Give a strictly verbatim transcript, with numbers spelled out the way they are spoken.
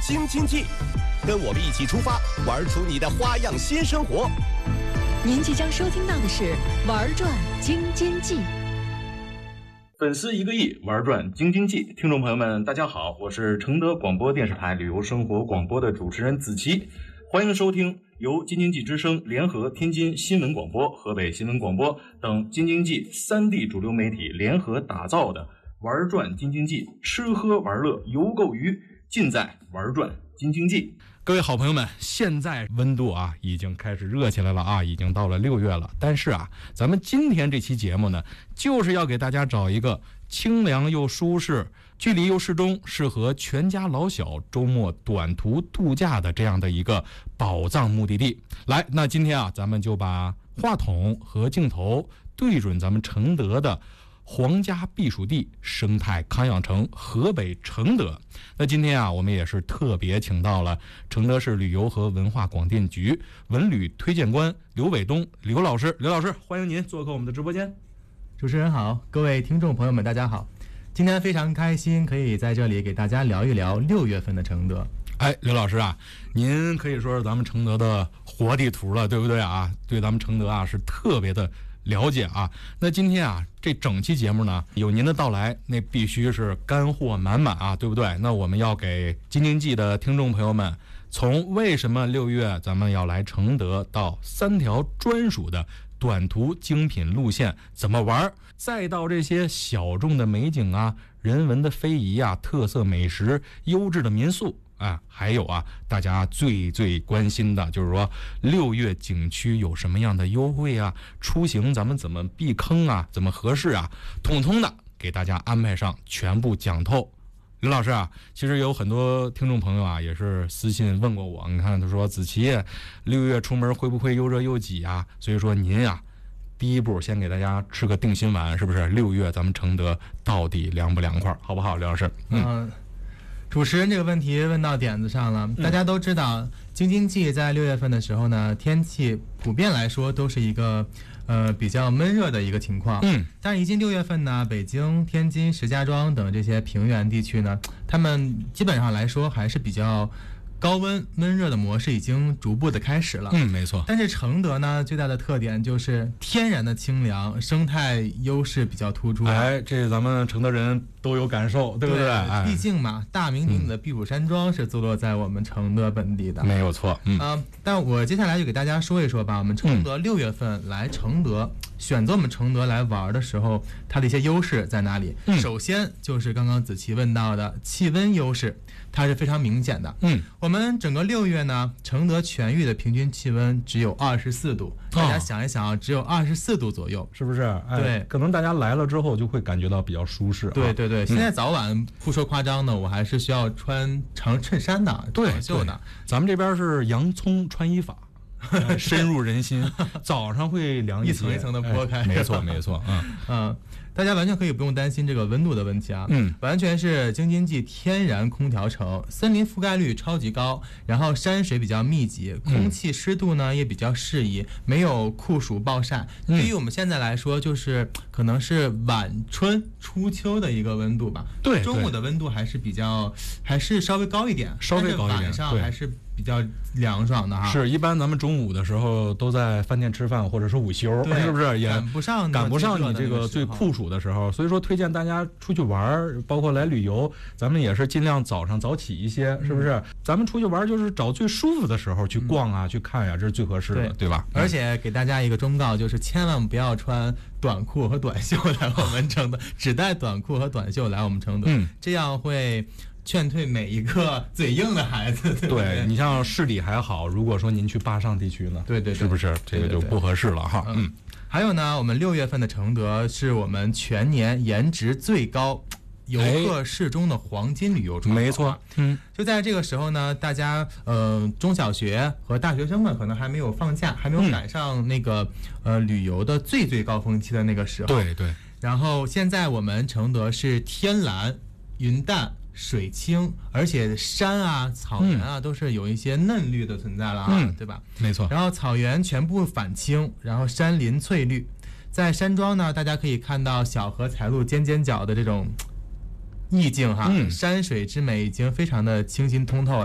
京津冀，跟我们一起出发，玩出你的花样新生活。 您即将收听到的是玩转京津冀。 粉丝一个亿，玩转京津冀。听众朋友们大家好，我是承德广播电视台旅游生活广播的主持人子琪，欢迎收听由京津冀之声联合天津新闻广播、河北新闻广播等京津冀三地主流媒体联合打造的玩转京津冀，吃喝玩乐游购娱，尽在玩转京津冀。各位好朋友们，现在温度啊已经开始热起来了啊，已经到了六月了。但是啊，咱们今天这期节目呢，就是要给大家找一个清凉又舒适、距离又适中、适合全家老小周末短途度假的这样的一个宝藏目的地。来，那今天啊，咱们就把话筒和镜头对准咱们承德的皇家避暑地生态康养城河北承德。那今天啊，我们也是特别请到了承德市旅游和文化广电局文旅推荐官刘伟东刘老师。刘老师，欢迎您做客我们的直播间。 主持人好，各位听众朋友们大家好，今天非常开心可以在这里给大家聊一聊六月份的承德。 哎，刘老师啊，您可以说是咱们承德的活地图了，对不对啊？对咱们承德啊是特别的了解啊。那今天啊，这整期节目呢，有您的到来，那必须是干货满满啊，对不对？那我们要给京津冀的听众朋友们，从为什么六月咱们要来承德到三条专属的短途精品路线怎么玩，再到这些小众的美景啊、人文的非遗啊、特色美食、优质的民宿啊，还有啊，大家最最关心的就是说，六月景区有什么样的优惠啊？出行咱们怎么避坑啊？怎么合适啊？统统的给大家安排上，全部讲透。刘老师啊，其实有很多听众朋友啊，也是私信问过我，你看他说子琪，六月出门会不会又热又挤啊？所以说您啊，第一步先给大家吃个定心丸，是不是？六月咱们承德到底凉不凉快，好不好，刘老师？ 嗯。呃主持人这个问题问到点子上了。大家都知道，京津冀在六月份的时候呢，天气普遍来说都是一个呃比较闷热的一个情况。嗯，但是一进六月份呢，北京、天津、石家庄等这些平原地区呢，他们基本上来说还是比较高温闷热的模式已经逐步的开始了。 嗯，没错。 但是承德呢，最大的特点就是天然的清凉，生态优势比较突出。 哎，这咱们承德人都有感受，对不对？ 对，毕竟嘛，大名鼎鼎的避暑山庄是坐落在我们承德本地的， 没有错。嗯、 呃，但我接下来就给大家说一说吧。我们承德六月份来承德、嗯，选择我们承德来玩的时候，它的一些优势在哪里？嗯、首先就是刚刚子琪问到的气温优势，它是非常明显的。嗯，我们整个六月呢，承德全域的平均气温只有二十四度，大家想一想啊，只有二十四度左右， 是不是？哎、 对， 可能大家来了之后就会感觉到比较舒适。 对对对，嗯、现在早晚不说夸张的，我还是需要穿长衬衫的、长袖的。 咱们这边是洋葱穿衣法。深入人心，早上会凉一些， 一层一层的剥开。 哎、没错没错，嗯嗯，大家完全可以不用担心这个温度的问题啊，嗯，完全是京津冀天然空调城，森林覆盖率超级高，然后山水比较密集，空气湿度呢也比较适宜，没有酷暑暴晒。对于我们现在来说，就是可能是晚春初秋的一个温度吧。 对， 中午的温度还是比较，还是稍微高一点， 稍微高一点， 晚上还是比较凉爽的哈。 是，一般咱们中午的时候都在饭店吃饭，或者是午休，是不是也赶不上赶不上你这个最酷暑的时候？所以说推荐大家出去玩，包括来旅游，咱们也是尽量早上早起一些，是不是？嗯、咱们出去玩就是找最舒服的时候去逛啊，嗯、去看呀、啊，这是最合适的， 对, 对吧？ 而且给大家一个忠告，就是千万不要穿短裤和短袖来我们承德，只带短裤和短袖来我们承德，嗯、这样会劝退每一个嘴硬的孩子。对, 对, 对，你像市里还好，如果说您去坝上地区呢， 对 对, 对， 是不是这个就不合适了哈？ 对对对嗯。还有呢，我们六月份的承德是我们全年颜值最高、游客适中的黄金旅游窗口。 没错，嗯， 就在这个时候呢，大家呃中小学和大学生们可能还没有放假，还没有赶上那个、嗯、呃旅游的最最高峰期的那个时候。 对对。 然后现在我们承德是天蓝、云淡、水清，而且山啊、草原啊、嗯、都是有一些嫩绿的存在了啊，嗯、对吧？ 没错。 然后草原全部反青，然后山林翠绿。在山庄呢，大家可以看到小荷彩路尖尖角的这种意境哈，嗯、山水之美已经非常的清新通透了。